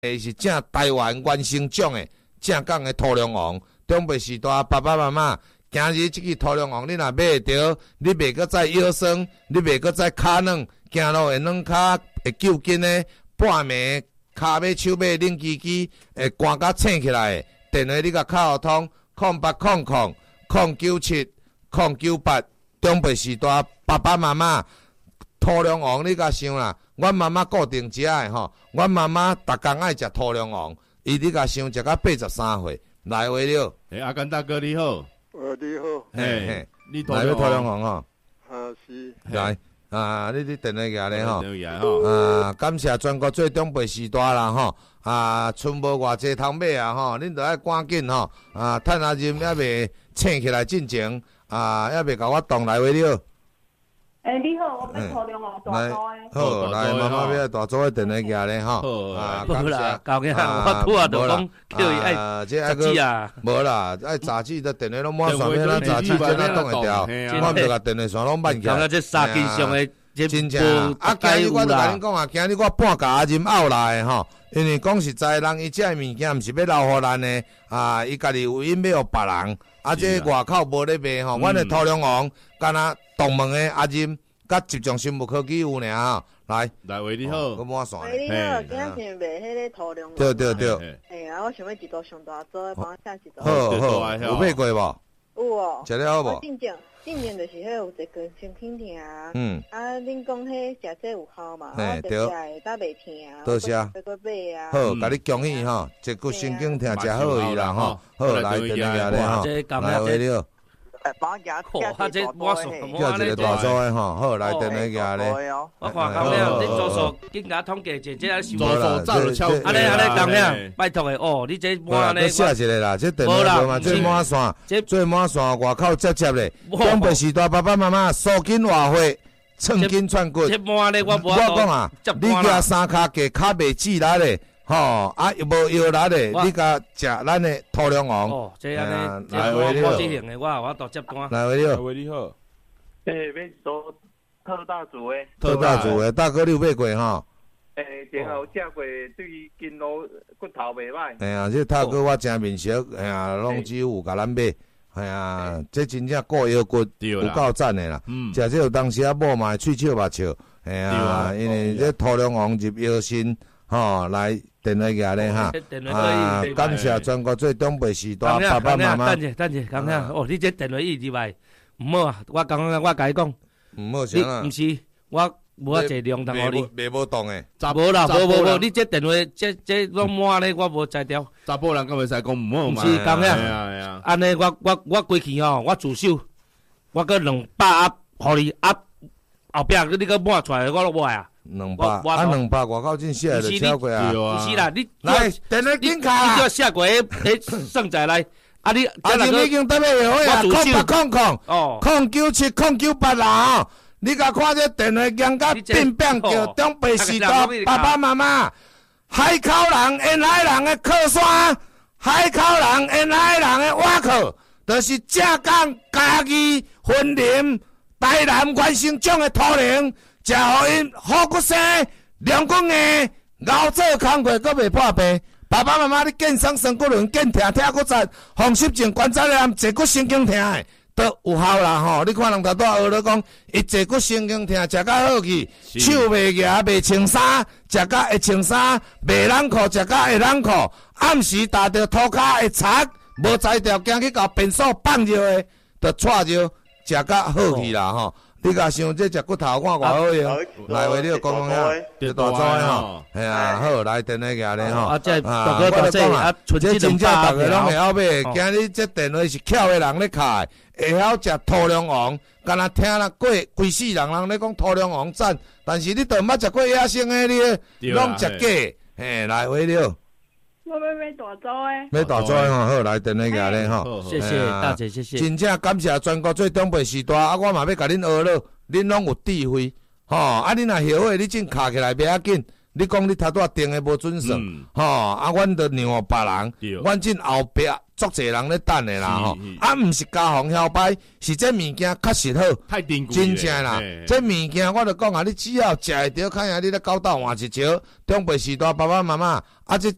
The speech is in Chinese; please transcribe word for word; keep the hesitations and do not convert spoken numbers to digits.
诶是正台湾原生种诶正港诶土龙王，中北时代爸爸妈妈。今日即个土龙王，你若买会着，你袂阁再腰酸，你袂阁再骹软，行路会软骹会揪筋诶，半暝骹尾手尾冷吱吱，会寒甲醒起来。电话你甲敲通，空八空空空九七空九八，中北时代爸爸妈妈土龙王，你甲想啦，阮妈妈固定食诶吼，阮妈妈逐工爱食土龙王，伊你甲想食到八十三岁，来话了。 诶，阿甘大哥你好。 呃，你好， 嘿嘿，你来要土龙王吼， 啊是， 来啊，你你电话举咧吼， 吼， 啊，感谢全国最中辈时代啦吼，啊，剩无偌济通买啊吼，恁着爱赶紧吼，啊，趁阿任还未醒起来进前，啊，还未甲我动来话了。 诶，你好，我要土龙王大组诶。 好，来妈妈要大组诶电话举咧吼，啊，感谢， 搞个我拄啊就讲叫伊爱杂志啊， 无啦，爱杂志的电话拢满线，咱杂志怎哪挡会掉？我毋着甲电话线拢挽起来。 讲这三斤上诶， 真正啊，今日我就甲恁讲啊，今日我半甲阿任拗来吼，因为讲实在，人伊这物件毋是要留互咱诶，啊，伊家己有因要互别人，啊，这外口无咧卖吼，阮诶土龙王，敢若东门诶阿任。甲集中生物科技有尔吼，来， 来喂你好， 我满线。 喂你好，今仔是卖迄个土龙王。 对对对。 哎啊，我想要一道上大做，帮我下一道。 好好，有买过无？ 有哦。 食了好无？ 进前进前就是迄有一根身体疼。嗯。啊，恁讲迄食这有效嘛？ 嘿对。 搭袂疼。 多谢。 再过买啊。 好，甲你恭喜吼，一骨神经疼食好伊啦吼。好，来电话咧吼，来话了。 诶，帮我嚯，哈这我算， 叫一个大组诶吼，好来电话举咧。 我看讲了，你做数紧甲统计者，这啊是。 做数早就超。 安尼安尼讲了，拜托诶哦，你这满安尼。 写一个啦，这电话号码最满线，最满线外口接接咧。东北时代爸爸妈妈收紧话费，寸金寸骨。 这满咧我无。 我讲啊，你家三骹价骹袂止力咧。吼，啊又无药力咧，你甲食咱的土龙王。 哦，这安尼，来我我执行的，我我都接单。 来位了， 喂你好。 诶，要做特大组诶。 特大组诶，大哥你有买过吼？ 诶，然后食过对筋络骨头袂歹。 哎呀，这大哥我真面熟，哎呀，拢只有甲咱买。哎呀，这真正顾腰骨有够赞的啦。嗯。食这有当时啊某嘛喙笑目笑，哎呀，因为这土龙王入腰身，吼来。电话举咧哈，啊！感谢全国最东北时代爸爸妈妈。 等者等者，讲下哦，你这电话一入来，唔好啊！我讲我甲你讲， 唔好啥啊！ 唔是，我无啊侪量通互你。 袂无动诶， 无啦，无无无，你这电话这这拢满咧，我无才调。 查甫人敢袂使讲唔好嘛？ 唔是讲下，安尼我我我过去吼，我自首，我搁两百盒互你盒，后壁你搁满出来，我都买啊。 两百，啊两百外口真写就超过啊！ 不是啦，你来电话紧卡， 你叫下过迄算在来，啊你啊你已经得买好呀，空八空空，哦，空九七空九八啦吼，你甲看这电话讲甲变变叫中北时代爸爸妈妈，海口人、沿海人的靠山，海口人、沿海人的瓦靠，就是正港家己分林台南原生种的土壤。食互因好骨生、两骨硬，熬做工课阁袂破病。爸爸妈妈，你健身身骨轮、健疼疼骨折、风湿症、关节炎、坐骨神经疼的，都有效啦吼！你看人头拄学咧讲，伊坐骨神经疼，食甲好去，手袂夹、袂穿衫，食甲会穿衫，袂冷裤，食甲会冷裤。暗时踏着涂骹会擦，无才调惊去搞便所放尿的，就带着食甲好去啦吼！你甲想这只骨头看偌好用，来为了讲讲遐，就大组诶吼，系啊，好来电话举咧吼。啊， 这大哥大姐啊， 这真正大家拢会晓买。今日这电话是巧诶人咧开，会晓食土龙王，敢若听了过规世人人咧讲土龙王赞，但是你都毋捌食过野生诶咧，拢食假。嘿，来为了。 我要买大组诶， 买大组诶吼，好来电话举咧吼， 谢谢大姐，谢谢。 真正感谢全国最东北时代，啊，我嘛要甲恁学了，恁拢有智慧，吼，啊，恁若后悔，你真卡起来袂要紧。你讲你头拄定诶无准算，吼，啊，阮着让互别人，阮真后壁足侪人咧等诶啦，吼，啊，毋是家风晓摆，是这物件确实好， 太珍贵真正啦，这物件我着讲啊，你只要食会着，看下你咧狗斗换一招，东北时代爸爸妈妈，啊，这